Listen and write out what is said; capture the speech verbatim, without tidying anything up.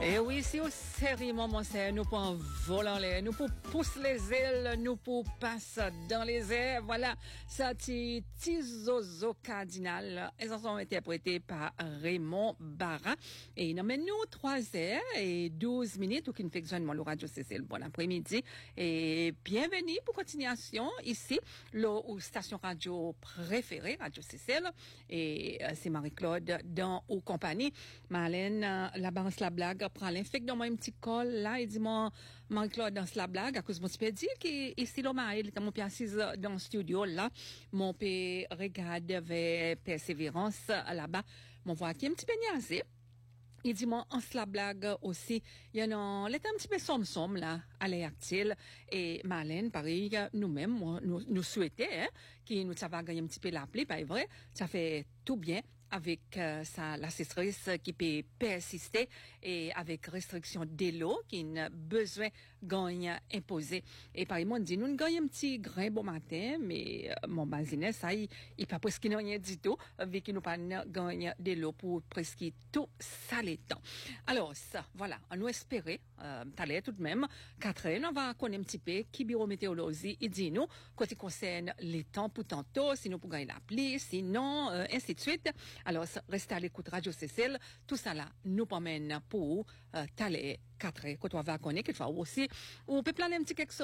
Et oui, si au série moment c'est nous pour en volant les, nous pour pousser les ailes, nous pour passer dans les airs. Voilà, ça c'est Tizozo Cardinal. Ils en sont interprétés par Raymond Barra. Et il emmène nous trois heures et douze minutes, ou qui ne fait que joindre le radio C C L. Bon après-midi. Et bienvenue pour continuation ici, le ou station radio préférée, Radio C C L. Et euh, c'est Marie-Claude dans ou compagnie. Marlène, euh, là-bas, la blague, prend l'infect dans mon petit col, là, et dit-moi, Marie-Claude, dans la blague, à cause de mon petit dit qui, ici, là, il était mon père assise dans le studio, là, mon père regarde vers persévérance, là-bas, mon voix qui est un petit peu niaisé. Il dit, moi, en cela blague aussi, il y en a, il était un petit peu somme-somme, là, à l'Actil. Et Marlène, pareil, nous-mêmes, nous, nous souhaitait, hein, qui nous, ça va gagner un petit peu l'appli, pas vrai? Ça fait tout bien avec euh, ça, la sécheresse qui peut persister et avec restriction de l'eau qui n'a besoin gagne imposé. Et par exemple, on dit, nous gagnons un petit grain bon matin, mais euh, mon basinet, ça, il, il pas presque rien du tout, vu qu'il nous pas gagne de l'eau pour presque tout ça les temps. Alors, ça, voilà, on nous espérait, euh, t'allais tout de même, Catherine, on va connaître un petit peu qui bureau météorologie, il dit nous, quand il concerne les temps pour tantôt, sinon pour gagner l'appli, sinon, euh, ainsi de suite. Alors, restez à l'écoute Radio C C L. Tout ça là nous promène pour euh, t'aller quatre quand on va connaître qu'il faut aussi. On peut planer un petit quelque chose.